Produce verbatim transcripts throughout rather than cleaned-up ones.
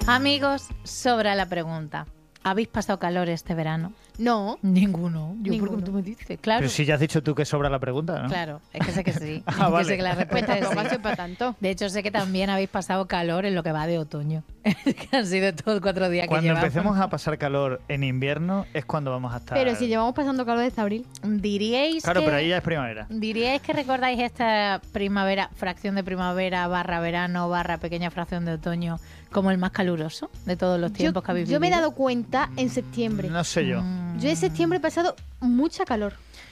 Amigos, sobra la pregunta. ¿Habéis pasado calor este verano? No. Ninguno. Yo Ninguno. porque tú me dices, claro. Pero si ya has dicho tú que sobra la pregunta, ¿no? Claro, es que sé que sí. Ah, Es que vale. sé que la respuesta es Tampoco sí. ha sido para tanto. De hecho, sé que también habéis pasado calor en lo que va de otoño. Que han sido todos cuatro días que Cuando llevamos. empecemos a pasar calor en invierno es cuando vamos a estar... Pero si llevamos pasando calor desde abril. Diríais Claro, que... pero ahí ya es primavera. ¿Diríais que recordáis esta primavera, fracción de primavera, barra verano, barra pequeña fracción de otoño, como el más caluroso de todos los tiempos Yo, que habéis yo me he vivido? dado cuenta en septiembre. No sé yo. Mm, Yo en septiembre he pasado mucha calor.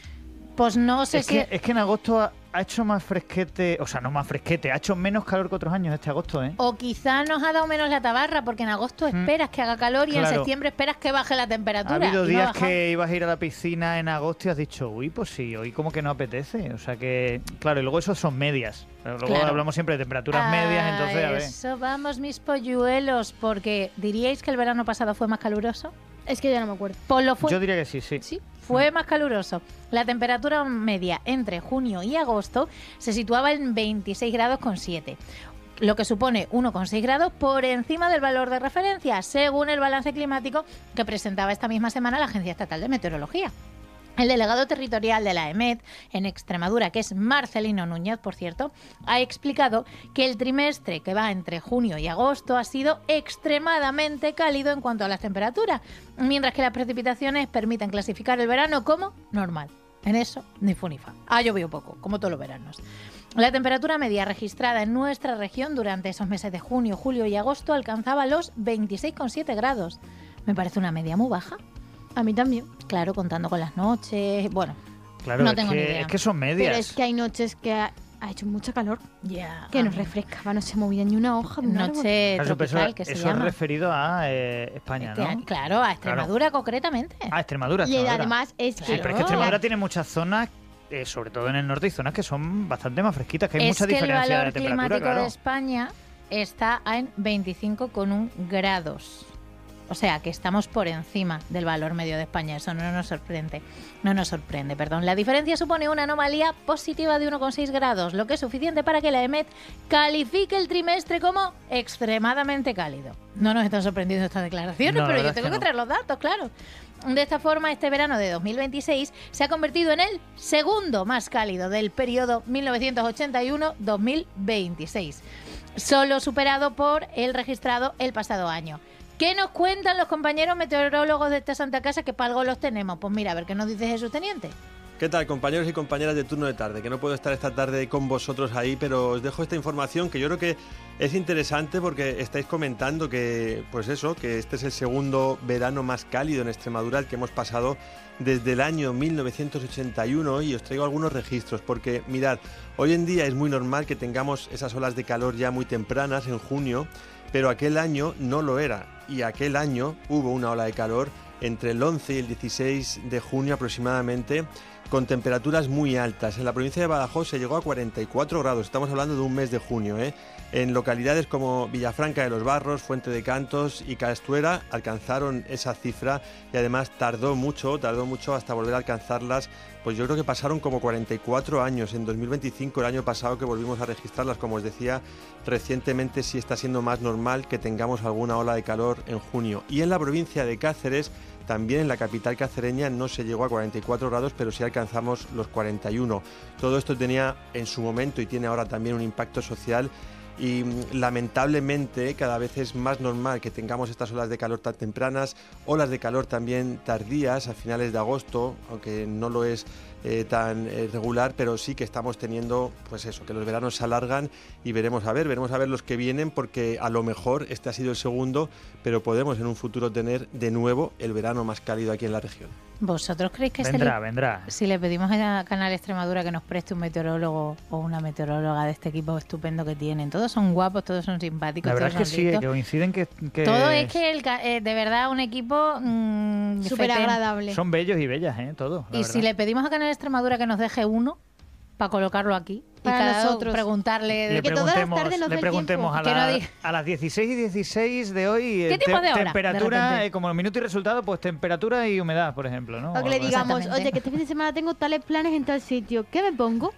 Pues no sé Es si... que, es que en agosto ha, ha hecho más fresquete, o sea, no más fresquete, ha hecho menos calor que otros años este agosto, ¿eh? O quizá nos ha dado menos la tabarra, porque en agosto Mm. esperas que haga calor y en Claro. septiembre esperas que baje la Ha temperatura. habido y no ha días bajado. que ibas a ir a la piscina en agosto y has dicho, uy, pues sí, hoy como que no apetece. O sea que, claro, y luego eso son medias. Pero luego Claro. hablamos siempre de temperaturas medias, entonces, a A ver. eso vamos, mis polluelos, porque ¿diríais que el verano pasado fue más caluroso? Es que ya no me acuerdo. Pues lo fue. Yo diría que sí, sí. Sí, fue más caluroso. La temperatura media entre junio y agosto se situaba en veintiséis grados con siete, lo que supone uno coma seis grados por encima del valor de referencia, según el balance climático que presentaba esta misma semana la Agencia Estatal de Meteorología. El delegado territorial de la EMET en Extremadura, que es Marcelino Núñez, por cierto, ha explicado que el trimestre que va entre junio y agosto ha sido extremadamente cálido en cuanto a las temperaturas, mientras que las precipitaciones permiten clasificar el verano como normal. En eso, ni fu ni fa. Ha llovido poco, como todos los veranos. La temperatura media registrada en nuestra región durante esos meses de junio, julio y agosto alcanzaba los veintiséis coma siete grados. Me parece una media muy baja. A mí también. Claro, contando con las noches. Bueno, Claro, no es, tengo ni que, idea. es que son medias. Pero es que hay noches que ha, ha hecho mucha calor. ya. Que nos refrescaba, no se movía ni una hoja de un árbol. Noche Claro, pero tropical, eso, que se eso es llama. referido a eh, España, Que- ¿no? Claro, a Extremadura concretamente. Ah, Extremadura. Y Extremadura. además es Sí, que... pero es que Extremadura tiene muchas zonas, eh, sobre todo en el norte, y zonas que son bastante más fresquitas, que hay es mucha que el diferencia valor de temperatura, climático claro. de España está en veinticinco coma uno grados. O sea, que estamos por encima del valor medio de España. Eso no nos sorprende. No nos sorprende, perdón. La diferencia supone una anomalía positiva de uno coma seis grados, lo que es suficiente para que la EMET califique el trimestre como extremadamente cálido. No nos están sorprendiendo estas declaraciones, No, la pero yo verdad es tengo que que no. traer los datos, claro. De esta forma, este verano de dos mil veintiséis se ha convertido en el segundo más cálido del periodo mil novecientos ochenta y uno a dos mil veintiséis, solo superado por el registrado el pasado año. ¿Qué nos cuentan los compañeros meteorólogos de esta Santa Casa que para algo los tenemos? Pues mira, a ver qué nos dice Jesús Teniente. ¿Qué tal, compañeros y compañeras de turno de tarde? Que no puedo estar esta tarde con vosotros ahí, pero os dejo esta información que yo creo que es interesante porque estáis comentando que, pues eso, que este es el segundo verano más cálido en Extremadura el que hemos pasado desde el año mil novecientos ochenta y uno, y os traigo algunos registros porque, mirad, hoy en día es muy normal que tengamos esas olas de calor ya muy tempranas en junio, pero aquel año no lo era, y aquel año hubo una ola de calor entre el once y el dieciséis de junio aproximadamente, con temperaturas muy altas. En la provincia de Badajoz se llegó a cuarenta y cuatro grados, estamos hablando de un mes de junio, ¿eh? En localidades como Villafranca de los Barros, Fuente de Cantos y Castuera alcanzaron esa cifra, y además tardó mucho, tardó mucho hasta volver a alcanzarlas. Pues yo creo que pasaron como cuarenta y cuatro años, en dos mil veinticinco, el año pasado, que volvimos a registrarlas. Como os decía, recientemente sí está siendo más normal que tengamos alguna ola de calor en junio. Y en la provincia de Cáceres, también en la capital cacereña, no se llegó a cuarenta y cuatro grados, pero sí alcanzamos los cuarenta y uno. Todo esto tenía en su momento y tiene ahora también un impacto social, y lamentablemente cada vez es más normal que tengamos estas olas de calor tan tempranas, olas de calor también tardías a finales de agosto, aunque no lo es eh, tan eh, regular, pero sí que estamos teniendo, pues eso, que los veranos se alargan, y veremos a ver, veremos a ver los que vienen, porque a lo mejor este ha sido el segundo, pero podemos en un futuro tener de nuevo el verano más cálido aquí en la región. ¿Vosotros creéis que Vendrá, se le- vendrá. si le pedimos a Canal Extremadura que nos preste un meteorólogo o una meteoróloga de este equipo estupendo que tienen? Todos son guapos, todos son simpáticos, La verdad es todos que son sí, eh, listos. que coinciden que, que Todo es que el, ca- eh, de verdad un equipo mm, Súper fetén. agradable. son bellos y bellas, ¿eh? Todos. la Y verdad. si le pedimos a Canal Extremadura que nos deje uno para colocarlo aquí Para y cada nosotros. preguntarle le que todas las preguntemos, tardes nos le dé el preguntemos a, tiempo. Que la- no diga- a las dieciséis y dieciséis de hoy, ¿Qué eh, tipo de hora, de temperatura, repente? eh, como minuto y resultado, pues temperatura y humedad, por ejemplo, ¿no? O que O le algo así. digamos, Exactamente. oye, que este fin de semana tengo tales planes en tal sitio, ¿qué me pongo?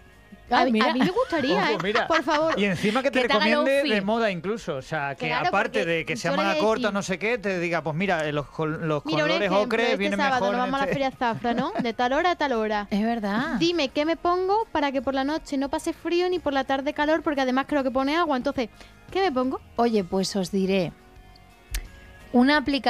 Ah, a, mí- mira. a mí me gustaría, Ojo, ¿eh? mira. Por favor. Y encima que te Que te haga el recomiende outfit. de moda incluso. O sea, que Claro, aparte porque de que sea yo le manga voy a corta, decir- no sé qué, te diga, pues mira, eh, los, col- los Mira, un colores ejemplo, ocre este vienen sábado mejor. nos en vamos a la este- Feria Zafra, ¿no? De tal hora a tal hora. Es verdad. Dime qué me pongo para que por la noche no pase frío ni por la tarde calor, porque además creo que pone agua. Entonces, ¿qué me pongo? Oye, pues os diré. Una aplicación